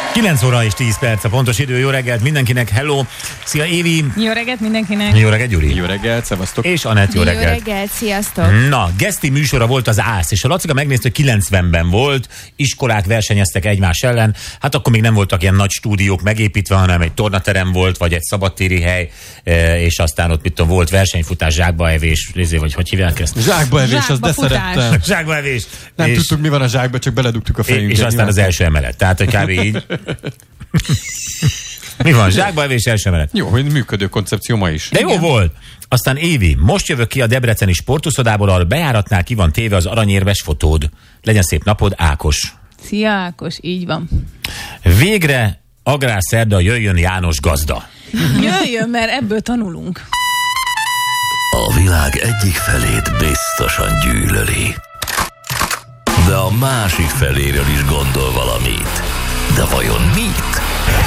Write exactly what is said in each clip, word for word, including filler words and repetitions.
kilenc óra és tíz perc a pontos idő. Jó reggelt mindenkinek, hello! Szia Évi! Jó reggelt mindenkinek! Jó reggelt Gyuri! Jó reggelt, szevasztok! És Anett, jó reggelt! Jó reggelt, sziasztok! Na, geszti műsora volt az ÁSZ, és a Lacika megnézte, hogy kilencvenben volt, iskolák versenyeztek egymás ellen, hát akkor még nem voltak ilyen nagy stúdiók megépítve, hanem egy tornaterem volt, vagy egy szabadtéri hely, és aztán ott mit tudom, volt versenyfutás, zsákbaevés, vagy hogy hívják ezt? Zsákbaevés, azt de szerettem. Zsákbaevés. Nem és, tudtuk, mi van a zsákba, csak beledugtuk a fejünket. És aztán az első emelet, tehát hogy kb. Így. Mi van? Zsákbaevés, első emelet. Jó, hogy működő koncepció ma is. De jó igen. Volt. Aztán Évi, most jövök ki a debreceni sportuszodából, a bejáratnál ki van téve az aranyérmes fotód. Legyen szép napod, Ákos. Szia Ákos, így van. Végre agrárszerda, jöjjön János gazda. Jöjjön, mert ebből tanulunk. A világ egyik felét biztosan gyűlöli, de a másik feléről is gondol valamit. De vajon mit?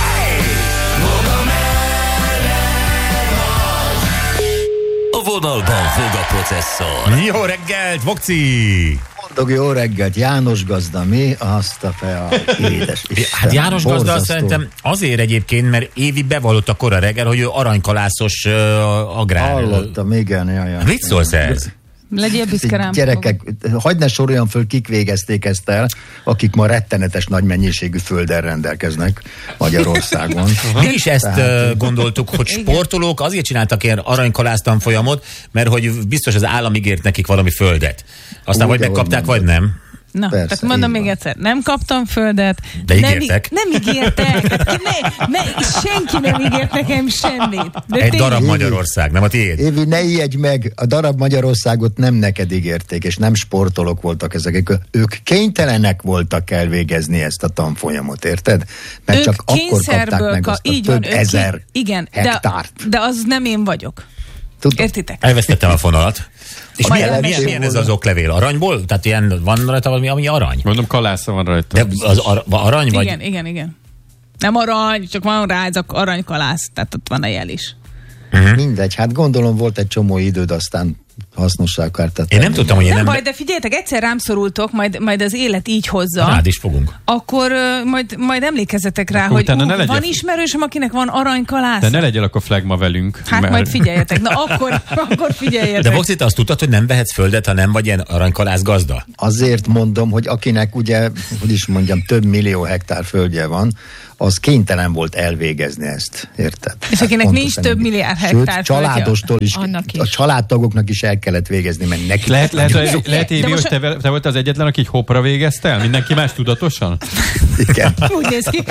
A vonalban fog a processzor. Jó reggelt, Vokci! Mondok, jó reggelt, János gazda, mi? Azt a fea, édes Isten. Hát János gazda borzasztó. Szerintem azért egyébként, mert Évi bevallott a kora reggel, hogy ő aranykalászos uh, agrár. Hallottam, igen, jaj, jaj. Mit szólsz ez? Legyél büszke rám. Gyerekek, hagyd ne soroljan föl, kik végezték ezt el, akik ma rettenetes nagy mennyiségű földdel rendelkeznek Magyarországon. Mi is ezt Tehát, gondoltuk, hogy sportolók azért csináltak ilyen aranykalásztanfolyamot, mert hogy biztos az állam ígért nekik valami földet. Aztán Úgy, vagy megkapták, vagy nem. Na, Persze, tehát mondom még van. egyszer, nem kaptam földet. De ígértek. Nem, nem ígértek. Hát ne, ne, senki nem ígért nekem semmit. De Egy tényleg. darab Magyarország, nem a tiéd? Évi, ne ijedj meg, a darab Magyarországot nem neked ígérték, és nem sportolók voltak ezek. Ők kénytelenek voltak elvégezni ezt a tanfolyamot, érted? Mert Ők csak akkor kapták meg ka- azt a így több van, ők ezer ki- igen, hektárt. De, de az nem én vagyok. Tudom. Értitek? Elvesztettem a fonalat. És Majd milyen, milyen, elmesélem milyen ez az oklevél? Aranyból? Tehát ilyen, van rajta valami, ami arany? Mondom, kalásza van rajta. De az ar- arany vagy? Igen, igen, igen. Nem arany, csak van rá ez a aranykalász, tehát ott van a jel is. Uh-huh. Mindegy, hát gondolom volt egy csomó időd, aztán hasznosságkártát. Én nem tudtam, hogy én Nem nem... baj, de figyeljetek, egyszer rám szorultok, majd, majd az élet így hozza. Rád is fogunk. Akkor uh, majd, majd emlékezzetek rá, Akkor hogy utána ne ú, legyen- van ismerősöm, akinek van aranykalász. De ne legyél akkor flagma velünk. Hát mert... majd figyeljetek. Na akkor, akkor figyeljetek. De Voxi, te azt tudtad, hogy nem vehetsz földet, ha nem vagy ilyen aranykalász gazda? Azért mondom, hogy akinek ugye, hogy is mondjam, több millió hektár földje van, az kénytelen volt elvégezni ezt, érted? És akinek Hát nincs pontosan több így. milliárd Sőt, hektár földje, családostól is, annak is. a családtagoknak is el kellett végezni, mert neki... Lehet, lehet, lehet, De lehet Évi, most- hogy te, te volt az egyetlen, aki hoppra végezte el? Mindenki más tudatosan? Igen. Úgy néz ki.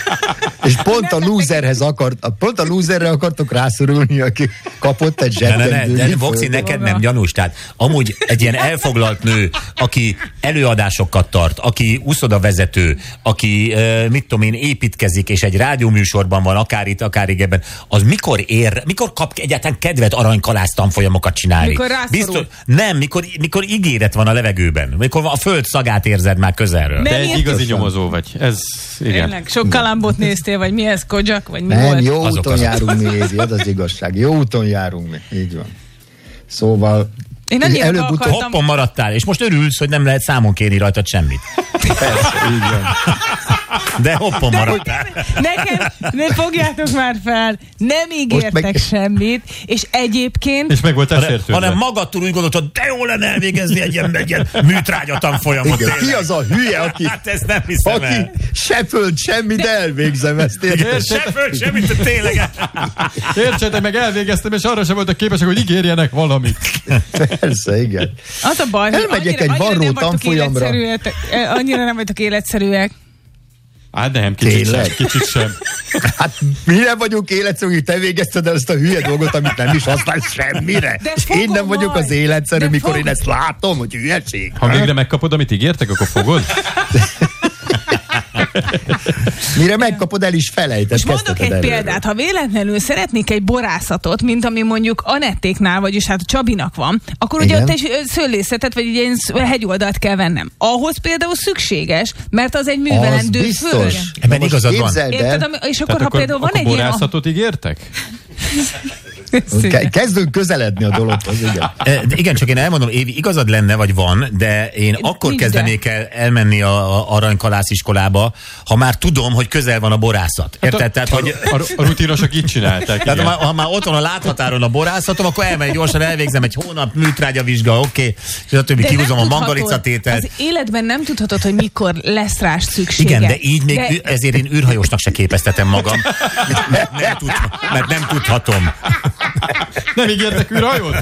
És pont a lúzerhez akart, pont a lúzerre akartok rászorulni, aki kapott egy Ne, ne, ne, zsebben. de Voxi, neked nem gyanús. Tehát amúgy egy ilyen elfoglalt nő, aki előadásokat tart, aki uszodavezető, aki, uh, mit tudom én, építkezik, és egy rádióműsorban van, akár itt, akár régebben, az mikor ér, mikor kap egyáltalán kedvet aranykalász tanfolyamokat csinálni? Mikor rászorul. nem, mikor, mikor ígéret van a levegőben, mikor a föld szagát érzed már közelről. Nem Te egy értem. igazi nyomozó vagy. Ez, igen. Tényleg, sok kalambot néztél, vagy mi ez, Kodzsak, vagy mi Nem, volt? jó Azok, úton azok. járunk mi, Évi, az az igazság. Jó úton járunk mi, így van. Szóval... Én annyira előbb-utóbb- akartam- Hoppon maradtál, és most örülsz, hogy nem lehet számon kérni rajtad semmit. Persze, így van. De hoppon maradtál. Nekem, ne fogjátok már fel, nem ígértek meg- semmit, és egyébként És meg voltál Hanem, sértődve. hanem magadtól úgy gondoltad, de jó lenne elvégezni egy ilyen, egy ilyen műtrágyatam folyamot. Igen, ki az a hülye, aki, Hát ezt nem hiszem aki el. se föld, semmi, de elvégzem ezt, érted? Se föl, semmit, tényleg. Értsetek meg, elvégeztem, és arra sem voltak képesek, hogy ígérjenek valamit. Persze, igen. az a baj, hogy Elmegyek annyira, egy annyira varró nem vagytok tanfolyamra. életszerűek, eh, annyira nem vagytok életszerűek. Hát nem, kicsit Tényleg? sem, kicsit sem. Hát mire vagyunk életszerű, hogy te végezted el ezt a hülye dolgot, amit nem is használsz semmire? De És én fogom nem vagyok majd. az életszerű, De mikor fogom. én ezt látom, hogy hülyeség. Ha végre megkapod, amit ígértek, akkor fogod? Mire megkapod, el is felejtett. Most mondok kezdheted egy előről. példát, ha véletlenül szeretnék egy borászatot, mint ami mondjuk Anettéknál, vagyis hát a Csabinak van, akkor ugye Igen. ott egy szőlészetet, vagy egy ilyen hegyoldalt kell vennem. Ahhoz például szükséges, mert az egy Az művelendő föld. biztos. Ebben Na most igazad van. képzeld el, Érted? Ami- És akkor, Tehát ha akkor, például van akkor egy ilyen... borászatot ígértek? Ke- kezdünk közeledni a dologhoz, igen. E, de igen, csak én elmondom, Évi, igazad lenne, vagy van, de én akkor nincs kezdenék el elmenni a, a aranykalasz-iskolába, ha már tudom, hogy közel van a borászat. Érted? Tehát, a, hogy... a, a rutinosok így csinálták. Tehát, ha, ha már ott van a láthatáron a borászatom, akkor elmegy gyorsan, elvégzem egy hónap műtrágyavizsga, oké, okay, és a többi De kihúzom a nem mangalicatételt. Az életben nem tudhatod, hogy mikor lesz rá szüksége. Igen, de így még, de... ü- ezért én űrhajósnak se képeztetem magam, mert nem, tud, mert nem tudhatom. Nem ígértek űrhajót?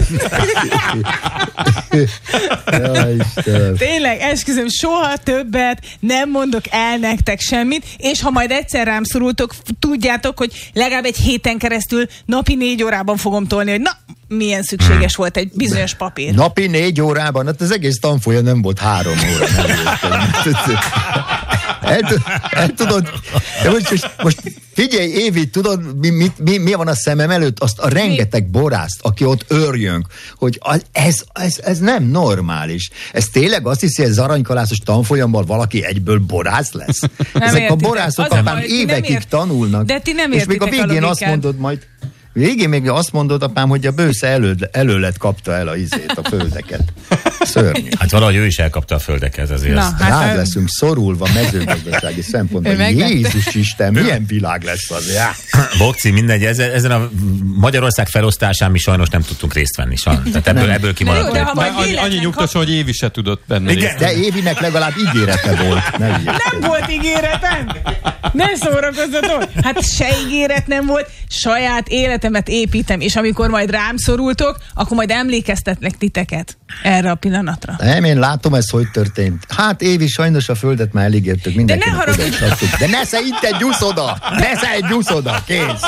Jaj, Istenem. Tényleg, esküszöm, soha többet nem mondok el nektek semmit, és ha majd egyszer rám szorultok, tudjátok, hogy legalább egy héten keresztül napi négy órában fogom tolni, hogy na, milyen szükséges volt egy bizonyos papír. Napi négy órában, hát az egész tanfolyam nem volt három óra. Nem volt. El, el tudod, de most, most, most figyelj, Évi, tudod, mi, mi, mi, mi van a szemem előtt? Azt a rengeteg borászt, aki ott őrjönk, hogy az, ez, ez, ez nem normális. Ez tényleg azt hiszi, hogy az aranykalászos tanfolyamban valaki egyből borász lesz? Nem Ezek értitek. a borászok Az a apám baj, ti nem évekig ért- tanulnak. De ti nem és még a értitek a végén azt logikát. mondod majd, végén még azt mondod, apám, hogy a bősze elő, előlet kapta el a izét, a földeket. Szörnyű. Hát valahogy ő is elkapta a földekhez azért. Na, Ezt. hát Rád ö- leszünk szorulva mezőgazdasági szempontból. Ő megvette. Jézus Isten, milyen világ lesz az? Já. Bokci, mindegy, ezen, ezen a Magyarország felosztásán mi sajnos nem tudtunk részt venni. Sajnos. Tehát ebből, ebből Na jó, kimaradtunk. de ha majd Annyi, annyi véletlen nyugtas, hogy Évi se tudott benne Igen. részt. De Évinek legalább ígérete volt. Ne Nem volt ígéretem! Ne szórakozzatok! Hát se ígéret nem volt, saját életemet építem, és amikor majd rám szorultok, akkor majd emlékeztetlek titeket erre a pillanatra. Nem, én látom, ez hogy történt. Hát Évi, sajnos a földet már elígértük mindenkinek. ne haragudj! odaadtuk. De nesze itt egy gyusz oda! Nesze egy gyusz oda! Kész!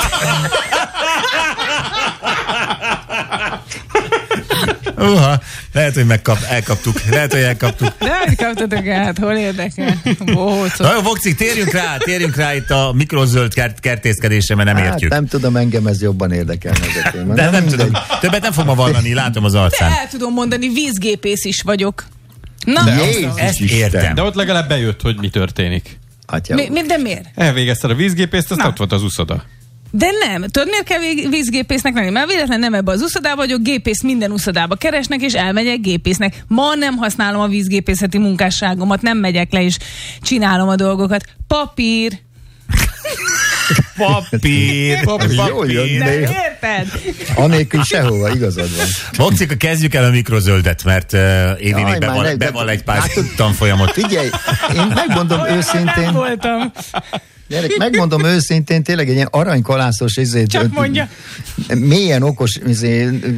Uha, lehet, hogy megkap, elkaptuk. Lehet, hogy elkaptuk. De hogy kaptatok el, hát hol érdekel? Bohócok. Na jó, Bokci, térjünk rá, térjünk rá itt a mikrozöld kert, kertészkedésre, mert nem Hát értjük. nem tudom, engem ez jobban érdekelne ez a téma. De Na, nem mindegy. tudom, többet nem fog ma vallani, látom az De arcán. el tudom mondani, vízgépész is vagyok. Na, Jézus Ezt Isten. értem. De ott legalább bejött, hogy mi történik. Atya, mi, mi, de miért? Elvégezted a vízgépészt, azt Na. ott volt az uszoda. De nem. Tudod, miért kell vég- vízgépésznek lenni? Mert véletlen nem ebbe az uszodába vagyok, gépész minden uszodába keresnek, és elmegyek gépésznek. Ma nem használom a vízgépészeti munkásságomat, nem megyek le, és csinálom a dolgokat. Papír. Papír, Jól jön, De de érted? anélkül sehova, igazad van. Bokcika, kezdjük el a mikrozöldet, mert uh, Évi Jaj, még már beval, ne- beval egy pár Látod? tanfolyamot. Figyelj, én megmondom őszintén, Voltam. gyerek, megmondom őszintén, tényleg egy ilyen aranykalászos izét, Csak mondja. mélyen okos izé,